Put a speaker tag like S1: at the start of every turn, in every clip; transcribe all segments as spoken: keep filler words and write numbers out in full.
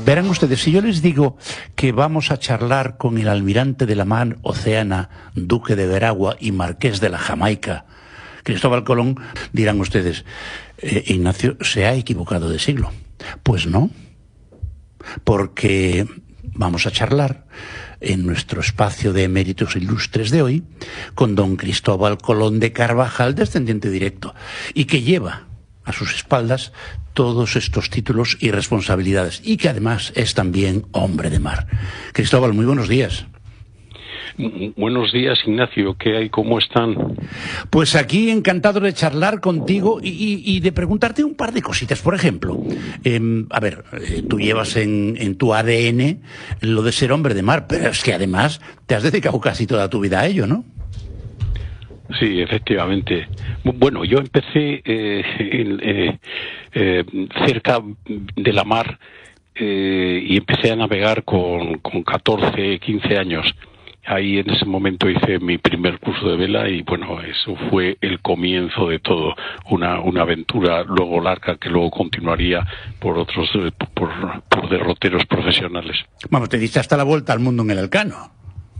S1: Verán ustedes, si yo les digo que vamos a charlar con el almirante de la mar Oceana, duque de Veragua y marqués de la Jamaica, Cristóbal Colón, dirán ustedes, eh, Ignacio se ha equivocado de siglo. Pues no, porque vamos a charlar en nuestro espacio de eméritos ilustres de hoy con don Cristóbal Colón de Carvajal, descendiente directo, y que lleva a sus espaldas todos estos títulos y responsabilidades, y que además es también hombre de mar. Cristóbal, muy buenos días.
S2: Buenos días, Ignacio. ¿Qué hay? ¿Cómo están?
S1: Pues aquí encantado de charlar contigo y, y, y de preguntarte un par de cositas. Por ejemplo, eh, a ver, eh, tú llevas en, en tu A D N lo de ser hombre de mar, pero es que además te has dedicado casi toda tu vida a ello, ¿no?
S2: Sí, efectivamente. Bueno, yo empecé eh, en, eh, eh, cerca de la mar eh, y empecé a navegar con, con catorce, quince años. Ahí en ese momento hice mi primer curso de vela y bueno, eso fue el comienzo de todo, una, una aventura luego larga que luego continuaría por otros, por, por derroteros profesionales.
S1: Vamos, te diste hasta la vuelta al mundo en el Elcano.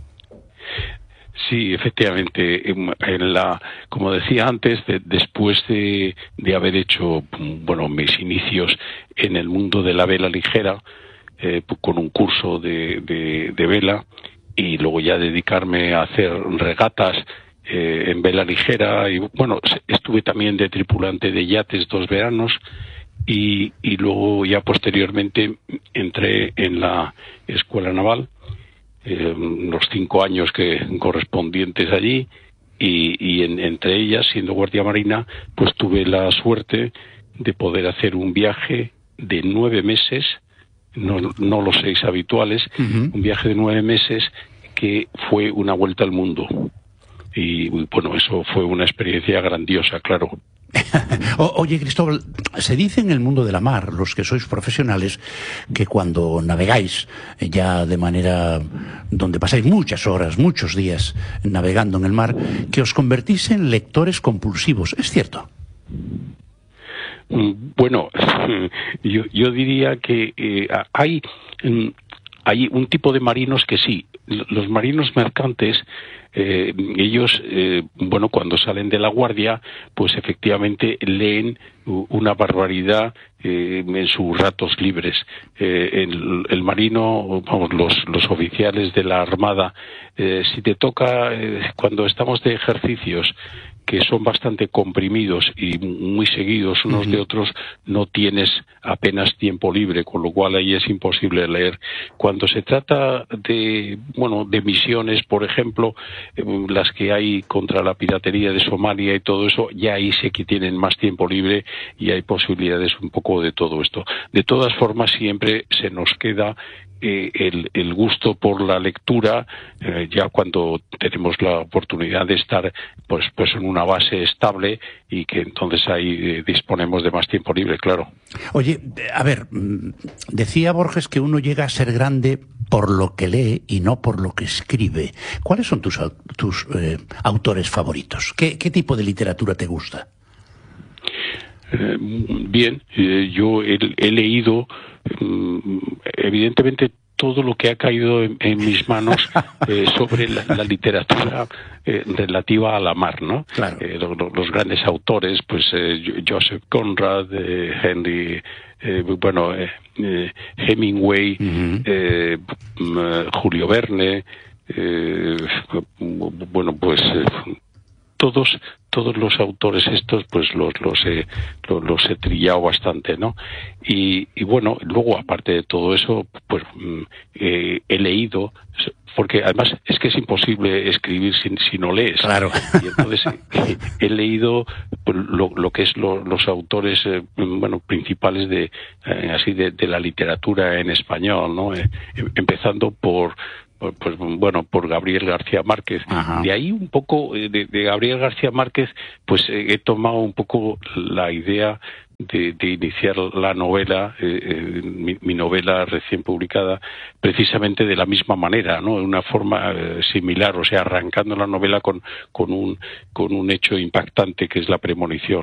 S2: Sí, efectivamente. En la, como decía antes, de, después de, de haber hecho, bueno, mis inicios en el mundo de la vela ligera, eh, con un curso de, de, de vela, y luego ya dedicarme a hacer regatas eh, en vela ligera, y bueno, estuve también de tripulante de yates dos veranos, y, y luego ya posteriormente entré en la escuela naval, Eh, los cinco años que correspondientes allí y, y en, entre ellas, siendo guardia marina, pues tuve la suerte de poder hacer un viaje de nueve meses, no, no los seis habituales, uh-huh. un viaje de nueve meses que fue una vuelta al mundo. Y bueno, eso fue una experiencia grandiosa, claro.
S1: o, oye, Cristóbal, se dice en el mundo de la mar, los que sois profesionales, que cuando navegáis ya de manera donde pasáis muchas horas, muchos días navegando en el mar, que os convertís en lectores compulsivos. ¿Es cierto?
S2: Bueno, yo, yo diría que eh, hay, hay un tipo de marinos que sí. Los marinos mercantes, eh, ellos, eh, bueno, cuando salen de la guardia, pues efectivamente leen una barbaridad eh, en sus ratos libres. Eh, el, el marino, vamos, los, los oficiales de la Armada, eh, si te toca, eh, cuando estamos de ejercicios, que son bastante comprimidos y muy seguidos unos uh-huh. de otros, no tienes apenas tiempo libre, con lo cual ahí es imposible leer. Cuando se trata de, bueno, de misiones, por ejemplo, eh, las que hay contra la piratería de Somalia y todo eso, ya ahí sí que tienen más tiempo libre y hay posibilidades un poco de todo esto. De todas formas, siempre se nos queda Eh, el, el gusto por la lectura, eh, ya cuando tenemos la oportunidad de estar pues pues en una base estable y que entonces ahí eh, disponemos de más tiempo libre, claro.
S1: Oye, a ver, decía Borges que uno llega a ser grande por lo que lee y no por lo que escribe. ¿Cuáles son tus, tus eh, autores favoritos? ¿Qué, ¿Qué tipo de literatura te gusta?
S2: Eh, bien, eh, yo he, he leído evidentemente todo lo que ha caído en, en mis manos eh, sobre la, la literatura eh, relativa a la mar, ¿no?
S1: Claro.
S2: Eh, lo, lo, los grandes autores, pues eh, Joseph Conrad, eh, Henry, eh, bueno, eh, eh, Hemingway, uh-huh. eh, Julio Verne, eh, bueno, pues eh, todos todos los autores estos pues los los he los, los he trillado bastante, ¿no? Y, y bueno, luego aparte de todo eso, pues eh, he leído, porque además es que es imposible escribir si, si no lees.
S1: Claro.
S2: Y entonces eh, he leído lo, lo que es lo, los autores eh, bueno principales de eh, así de, de la literatura en español, ¿no? Eh, empezando por pues bueno, por Gabriel García Márquez. Ajá. De ahí un poco, de, de Gabriel García Márquez, pues eh, he tomado un poco la idea de, de iniciar la novela, eh, eh, mi, mi novela recién publicada, precisamente de la misma manera, ¿no? De una forma eh, similar, o sea, arrancando la novela con, con un, con un hecho impactante que es la premonición.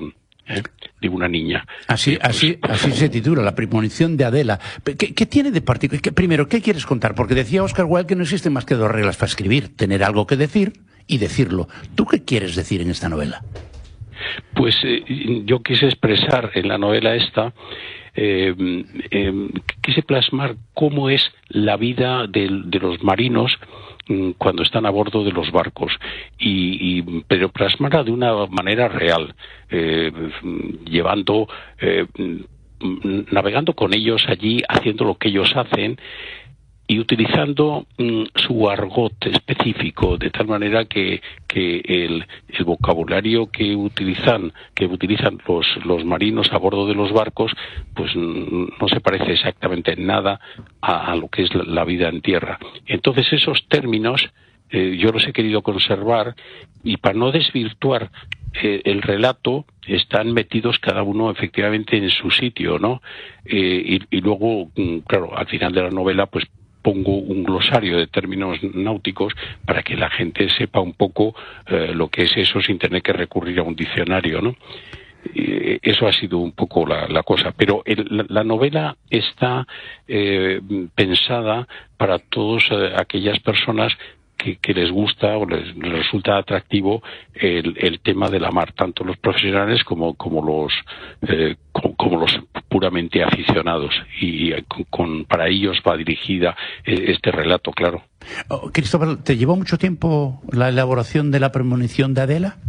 S2: ¿eh? De una niña.
S1: Así,
S2: eh, pues,
S1: así, así se titula, La premonición de Adela. ¿Qué, qué tiene de particular? Primero, ¿qué quieres contar? Porque decía Oscar Wilde que no existen más que dos reglas para escribir: tener algo que decir y decirlo. ¿Tú qué quieres decir en esta novela?
S2: Pues eh, yo quise expresar en la novela esta, eh, eh, quise plasmar cómo es la vida de, de los marinos cuando están a bordo de los barcos, y, y pero plasmarla de una manera real, eh, llevando, eh, navegando con ellos allí, haciendo lo que ellos hacen y utilizando mm, su argot específico, de tal manera que, que el, el vocabulario que utilizan que utilizan los, los marinos a bordo de los barcos, pues mm, no se parece exactamente en nada a, a lo que es la, la vida en tierra. Entonces esos términos eh, yo los he querido conservar, y para no desvirtuar eh, el relato, están metidos cada uno efectivamente en su sitio, ¿no? Eh, y, y luego, mm, claro, al final de la novela, pues pongo un glosario de términos náuticos para que la gente sepa un poco eh, lo que es eso sin tener que recurrir a un diccionario, ¿no? Eh, eso ha sido un poco la, la cosa. Pero el, la, la novela está eh, pensada para todas eh, aquellas personas que, que les gusta o les, les resulta atractivo el, el tema de la mar, tanto los profesionales como, como los eh, como, como los puramente aficionados, y con, con, para ellos va dirigida este relato, claro.
S1: Oh, Cristóbal, ¿te llevó mucho tiempo la elaboración de La premonición de Adela?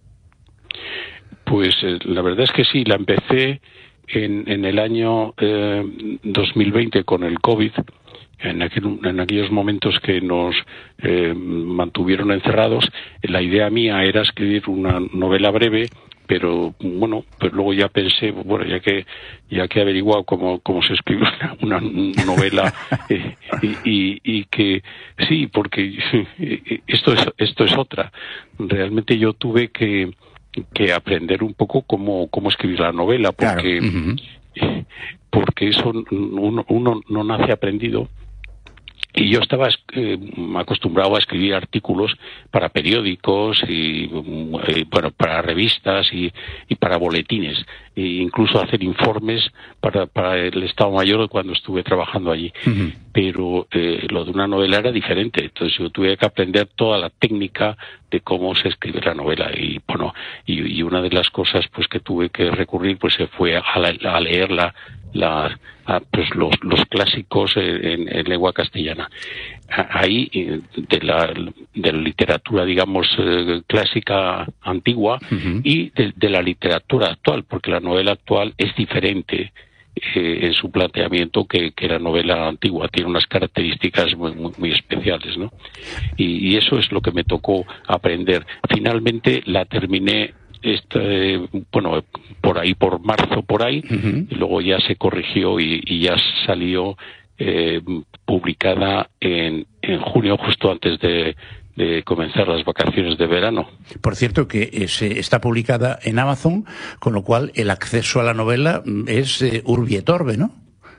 S2: Pues eh, la verdad es que sí, la empecé en, en el año eh, dos mil veinte con el COVID. En, aquel, en aquellos momentos que nos eh, mantuvieron encerrados, la idea mía era escribir una novela breve, pero bueno, pues luego ya pensé, bueno, ya que ya que he averiguado cómo, cómo se escribe una, una novela, eh, y, y, y que sí, porque esto es esto es otra. Realmente yo tuve que, que aprender un poco cómo, cómo escribir la novela, porque,
S1: claro. Uh-huh.
S2: porque eso uno, uno no nace aprendido. Y yo estaba eh, acostumbrado a escribir artículos para periódicos y, eh, bueno, para revistas y, y para boletines, e incluso hacer informes para, para el Estado Mayor cuando estuve trabajando allí. Uh-huh. Pero eh, lo de una novela era diferente, entonces yo tuve que aprender toda la técnica de cómo se escribe la novela, y bueno, y, y una de las cosas pues que tuve que recurrir pues se fue a, la, a leerla la, a, pues los, los clásicos en, en lengua castellana. Ahí, de la, de la literatura, digamos, eh, clásica antigua, uh-huh. y de, de la literatura actual, porque la novela actual es diferente eh, en su planteamiento que, que la novela antigua. Tiene unas características muy, muy, muy especiales, ¿no? Y, y eso es lo que me tocó aprender. Finalmente la terminé Este, bueno, por ahí, por marzo, por ahí, uh-huh. y luego ya se corrigió y, y ya salió eh, publicada en, en junio, justo antes de, de comenzar las vacaciones de verano.
S1: Por cierto, que es, está publicada en Amazon, con lo cual el acceso a la novela es eh, urbi et orbi, ¿no?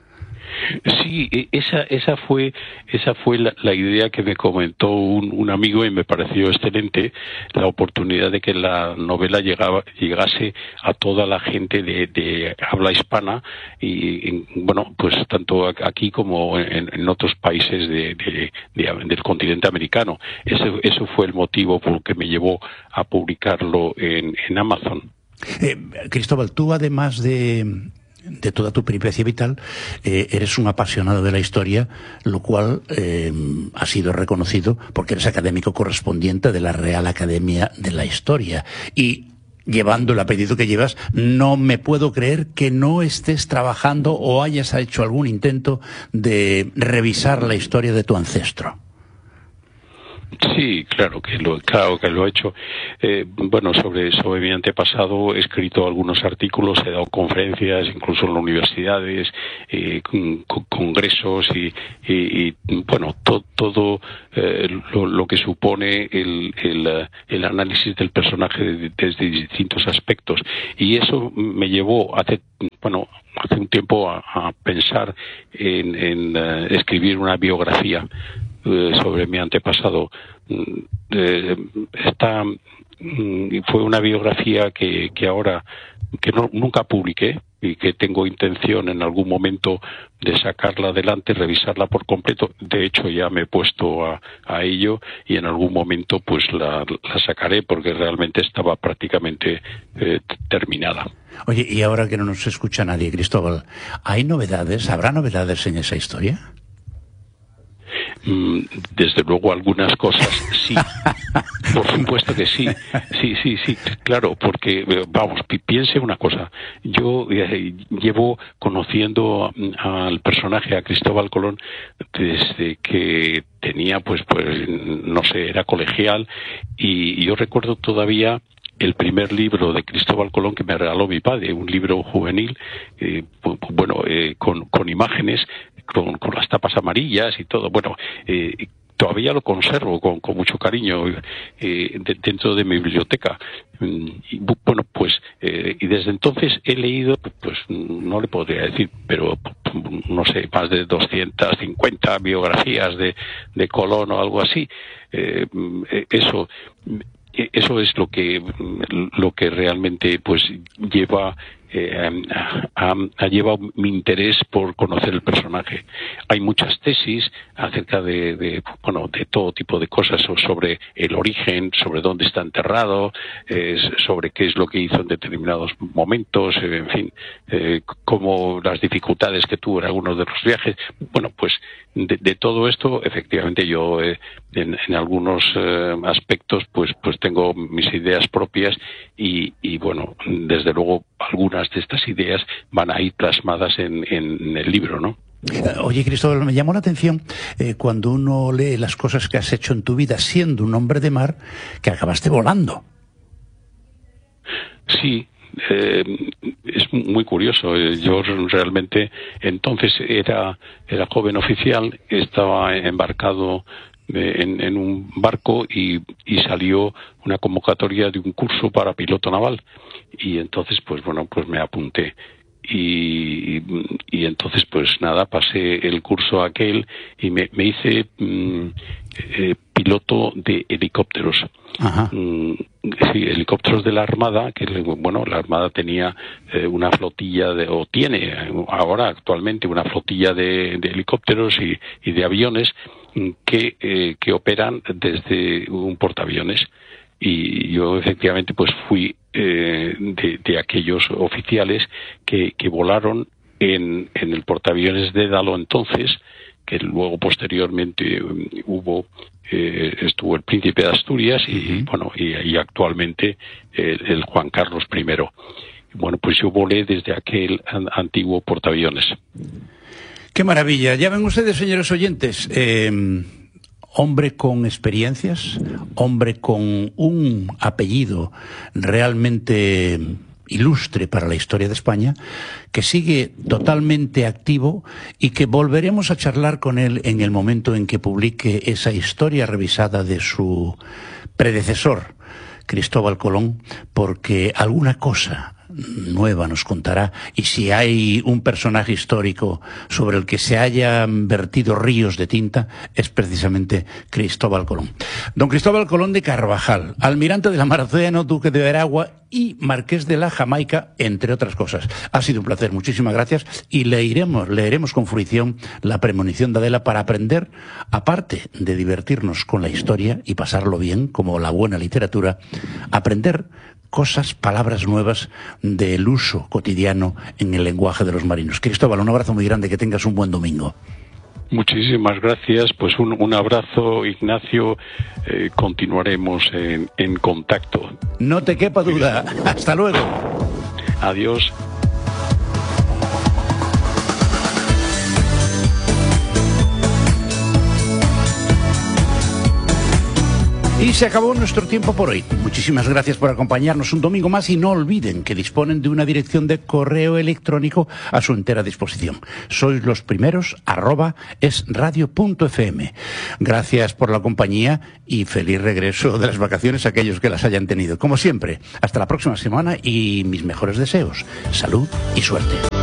S2: Sí, esa esa fue esa fue la, la idea que me comentó un, un amigo, y me pareció excelente la oportunidad de que la novela llegaba, llegase a toda la gente de, de habla hispana, y, y bueno, pues tanto aquí como en, en otros países de, de, de, del continente americano. Ese, eso fue el motivo por el que me llevó a publicarlo en, en Amazon.
S1: Eh, Cristóbal, tú además de... de toda tu peripecia vital, eh, eres un apasionado de la historia, lo cual eh, ha sido reconocido porque eres académico correspondiente de la Real Academia de la Historia. Y llevando el apellido que llevas, no me puedo creer que no estés trabajando o hayas hecho algún intento de revisar la historia de tu ancestro.
S2: Sí, claro que lo, claro que lo he hecho. Eh, bueno, sobre sobre mi antepasado he escrito algunos artículos, he dado conferencias, incluso en las universidades, eh, con, con congresos y, y, y bueno, to, todo eh, lo, lo que supone el, el, el análisis del personaje desde distintos aspectos. Y eso me llevó hace, bueno, hace un tiempo a, a pensar en, en uh, escribir una biografía sobre mi antepasado, eh, está fue una biografía que, que ahora que no, nunca publiqué y que tengo intención en algún momento de sacarla adelante, revisarla por completo. De hecho, ya me he puesto a, a ello y en algún momento pues la, la sacaré porque realmente estaba prácticamente eh, terminada.
S1: Oye, y ahora que no nos escucha nadie, Cristóbal, ¿hay novedades? ¿Habrá novedades en esa historia?
S2: Desde luego algunas cosas sí, por supuesto que sí, sí, sí, sí, claro, porque vamos, piense una cosa, yo eh, llevo conociendo al personaje, a Cristóbal Colón, desde que tenía, pues, pues, no sé, era colegial, y, y yo recuerdo todavía el primer libro de Cristóbal Colón que me regaló mi padre, un libro juvenil, eh, bueno, eh, con, con imágenes, con, con las tapas amarillas y todo. Bueno, eh, todavía lo conservo con, con mucho cariño eh, de, dentro de mi biblioteca. Y, bueno, pues, eh, y desde entonces he leído, pues no le podría decir, pero no sé, más de doscientas cincuenta biografías de, de Colón o algo así. Eh, eso... Eso es lo que lo que realmente pues lleva eh, ha, ha llevado mi interés por conocer el personaje. Hay muchas tesis acerca de, de bueno de todo tipo de cosas sobre el origen, sobre dónde está enterrado, eh, sobre qué es lo que hizo en determinados momentos, eh, en fin, eh, como las dificultades que tuvo en algunos de los viajes. Bueno, pues de, de todo esto, efectivamente, yo eh, en, en algunos eh, aspectos, pues pues tengo mis ideas propias y, y bueno, desde luego algunas de estas ideas van a ir plasmadas en, en el libro, ¿no?
S1: Oye, Cristóbal, me llamó la atención eh, cuando uno lee las cosas que has hecho en tu vida siendo un hombre de mar, que acabaste volando.
S2: Sí, eh, es muy curioso. Yo realmente entonces era, era joven oficial, estaba embarcado En, en un barco y, y salió una convocatoria de un curso para piloto naval y entonces pues bueno pues me apunté y, y entonces pues nada, pasé el curso aquel y me, me hice mm, eh, piloto de helicópteros.
S1: Ajá.
S2: Mm, sí, helicópteros de la Armada, que bueno, la Armada tenía eh, una flotilla de, o tiene ahora actualmente una flotilla de, de helicópteros y, y de aviones que, eh, que operan desde un portaaviones. Y yo efectivamente pues fui eh, de, de aquellos oficiales que, que volaron en, en el portaaviones de Dédalo entonces, que luego posteriormente um, hubo eh, estuvo el Príncipe de Asturias y uh-huh. bueno y, y actualmente el, el Juan Carlos primero. Bueno, pues yo volé desde aquel an, antiguo portaaviones.
S1: ¡Qué maravilla! Ya ven ustedes, señores oyentes, eh, hombre con experiencias, hombre con un apellido realmente ilustre para la historia de España, que sigue totalmente activo y que volveremos a charlar con él en el momento en que publique esa historia revisada de su predecesor, Cristóbal Colón, porque alguna cosa nueva nos contará, y si hay un personaje histórico sobre el que se hayan vertido ríos de tinta es precisamente Cristóbal Colón. Don Cristóbal Colón de Carvajal, almirante de la Mar Océano, duque de Veragua y marqués de la Jamaica, entre otras cosas. Ha sido un placer, muchísimas gracias, y leeremos, leeremos con fruición la premonición de Adela para aprender, aparte de divertirnos con la historia y pasarlo bien, como la buena literatura, aprender cosas, palabras nuevas del uso cotidiano en el lenguaje de los marinos. Cristóbal, un abrazo muy grande, que tengas un buen domingo.
S2: Muchísimas gracias, pues un, un abrazo, Ignacio, eh, continuaremos en, en contacto.
S1: No te quepa duda, hasta luego.
S2: Adiós.
S1: Y se acabó nuestro tiempo por hoy. Muchísimas gracias por acompañarnos un domingo más y no olviden que disponen de una dirección de correo electrónico a su entera disposición. Sois los primeros, arroba esradio.fm. Gracias por la compañía y feliz regreso de las vacaciones a aquellos que las hayan tenido. Como siempre, hasta la próxima semana y mis mejores deseos. Salud y suerte.